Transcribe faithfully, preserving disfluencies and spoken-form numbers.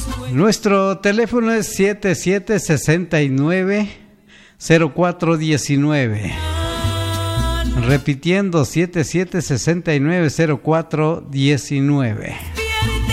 Nuestro teléfono es siete siete seis nueve cero cuatro uno nueve. Repitiendo, siete siete seis nueve cero cuatro uno nueve.